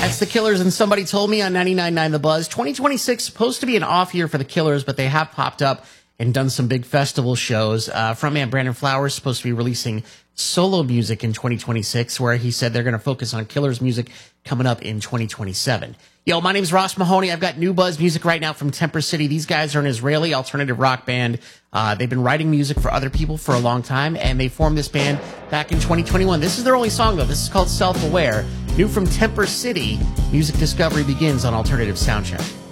That's The Killers and Somebody Told Me on 99.9 The Buzz. 2026 supposed to be an off year for The Killers, but they have popped up and done some big festival shows. Frontman Brandon Flowers is supposed to be releasing solo music in 2026, where he said they're going to focus on Killers music coming up in 2027. Yo, my name's Ross Mahoney. I've got new Buzz music right now from Temper City. These guys are an Israeli alternative rock band. They've been writing music for other people for a long time, and they formed this band back in 2021. This is their only song, though. This is called Self-Aware. New from Temper City. Music discovery begins on Alternative Soundcheck.